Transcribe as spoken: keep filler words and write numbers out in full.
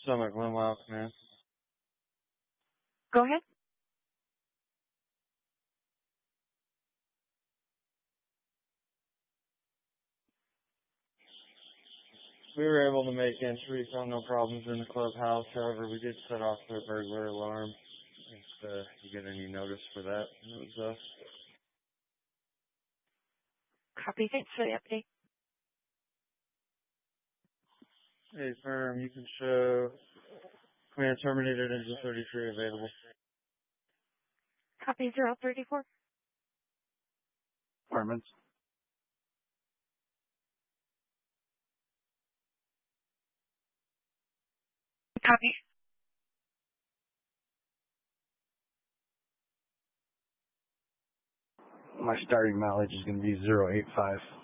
Summit Glen Wild Command. Go ahead. We were able to make entry, found no problems in the clubhouse. However, we did set off the burglar alarm. If uh, you get any notice for that, it was us. Copy. Thanks for the update. Hey, firm, you can show command terminated, engine thirty-three available. Copy zero thirty-four. Apartments. Copy. My starting mileage is going to be zero eight five.